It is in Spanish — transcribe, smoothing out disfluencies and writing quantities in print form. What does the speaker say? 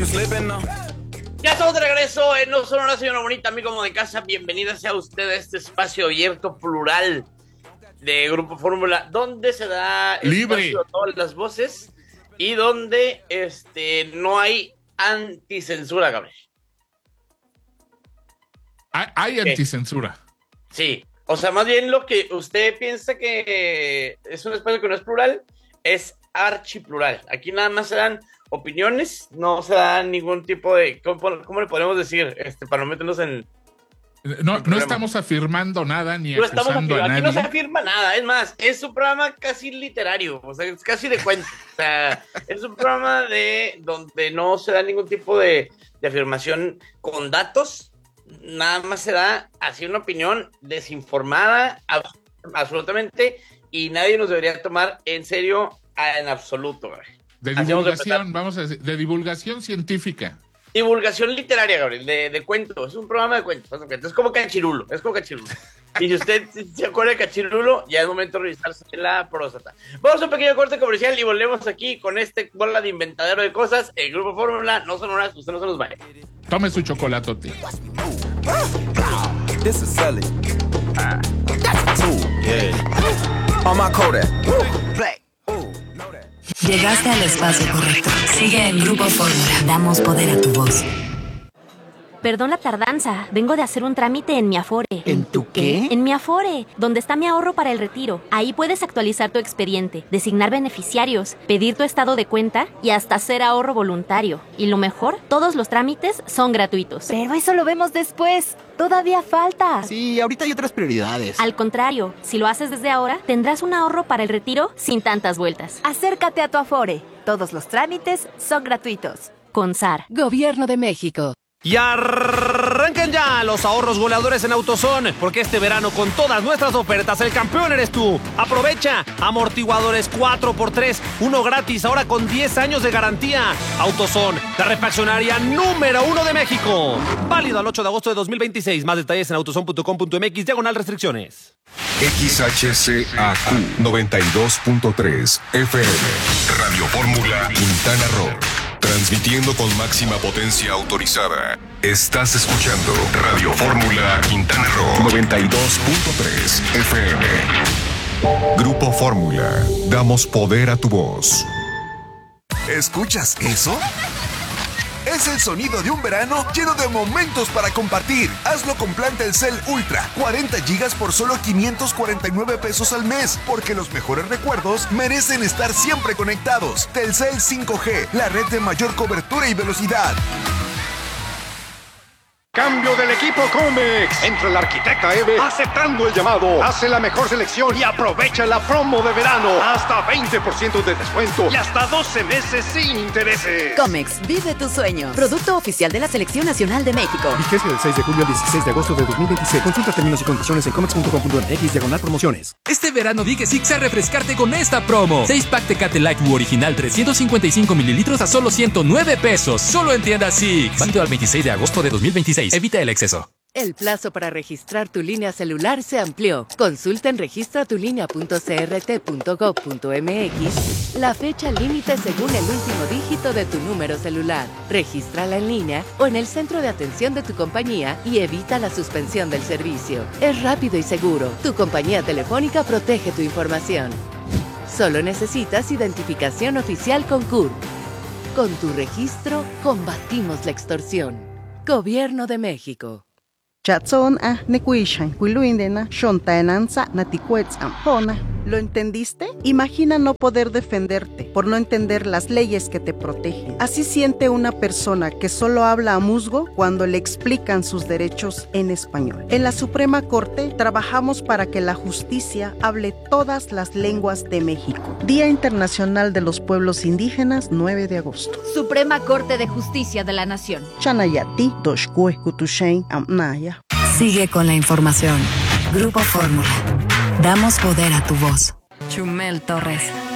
Ya estamos de regreso en No Solo una Señora Bonita, amigo como de casa. Bienvenida sea usted a este espacio abierto, plural de Grupo Fórmula, donde se da libre espacio a todas las voces y donde no hay anticensura, Gabriel. Hay anticensura. Sí, o sea, más bien lo que usted piensa que es un espacio que no es plural, es archiplural. Aquí nada más se dan opiniones, no se da ningún tipo de... ¿Cómo le podemos decir? Para no meternos en... No estamos afirmando nada ni acusando a nadie. Aquí no se afirma nada, es más, es un programa casi literario, o sea, es casi de cuento. O sea, es un programa donde no se da ningún tipo de afirmación con datos, nada más se da así una opinión desinformada, absolutamente, y nadie nos debería tomar en serio en absoluto. De divulgación, vamos a decir, de divulgación científica. Divulgación literaria, Gabriel, de cuentos. Es un programa de cuentos. Es como Cachirulo. Y si usted se acuerda de Cachirulo, ya es momento de revisarse la próstata. Vamos a un pequeño corte comercial y volvemos aquí con bola de inventadero de cosas. El Grupo Fórmula, no son horas, usted no se nos vaya. Tome su chocolatote. This is Sully. On my Kodak. Black. Llegaste al espacio correcto. Sigue en Grupo Fórmula. Damos poder a tu voz. Perdón la tardanza. Vengo de hacer un trámite en mi Afore. ¿En tu qué? En mi Afore, donde está mi ahorro para el retiro. Ahí puedes actualizar tu expediente, designar beneficiarios, pedir tu estado de cuenta y hasta hacer ahorro voluntario. Y lo mejor, todos los trámites son gratuitos. Pero eso lo vemos después. Todavía falta. Sí, ahorita hay otras prioridades. Al contrario, si lo haces desde ahora, tendrás un ahorro para el retiro sin tantas vueltas. Acércate a tu Afore. Todos los trámites son gratuitos. Con SAR. Gobierno de México. Y arranquen ya los ahorros goleadores en AutoZone, porque este verano con todas nuestras ofertas el campeón eres tú. Aprovecha amortiguadores 4x3, uno gratis, ahora con 10 años de garantía. AutoZone, la refaccionaria número 1 de México. Válido al 8 de agosto de 2026. Más detalles en autozone.com.mx/restricciones. XHCAQ 92.3 FM Radio Fórmula Quintana Roo. Transmitiendo con máxima potencia autorizada. Estás escuchando Radio Fórmula Quintana Roo 92.3 FM. Grupo Fórmula. Damos poder a tu voz. ¿Escuchas eso? Es el sonido de un verano lleno de momentos para compartir. Hazlo con plan Telcel Ultra, 40 gigas por solo 549 pesos al mes, porque los mejores recuerdos merecen estar siempre conectados. Telcel 5G, la red de mayor cobertura y velocidad. Cambio del equipo Comex. Entra el arquitecta Eve aceptando el llamado. Hace la mejor selección y aprovecha la promo de verano. Hasta 20% de descuento y hasta 12 meses sin intereses. Comex, vive tu sueño. Producto oficial de la Selección Nacional de México. Vigencia del 6 de julio al 16 de agosto de 2026. Consulta términos y condiciones en comex.com.mx/promociones. Este verano di que sí a refrescarte con esta promo. 6-pack Tecate Light Blue original 355 mililitros a solo 109 pesos. Solo en tiendas Six. Válido al 26 de agosto de 2026. Evita el exceso. El plazo para registrar tu línea celular se amplió. Consulta en registratulinea.crt.gov.mx la fecha límite según el último dígito de tu número celular. Regístrala en línea o en el centro de atención de tu compañía y evita la suspensión del servicio. Es rápido y seguro. Tu compañía telefónica protege tu información. Solo necesitas identificación oficial con CURP. Con tu registro, combatimos la extorsión. Gobierno de México. Chatson nekuishan kuiluindena shontaenanza natikuetzam. ¿Lo entendiste? Imagina no poder defenderte por no entender las leyes que te protegen. Así siente una persona que solo habla a musgo cuando le explican sus derechos en español. En la Suprema Corte trabajamos para que la justicia hable todas las lenguas de México. Día Internacional de los Pueblos Indígenas, 9 de agosto. Suprema Corte de Justicia de la Nación. Chanayati, Doshkue, Kutushain, Amnaya. Sigue con la información. Grupo Fórmula. Damos poder a tu voz. Chumel Torres.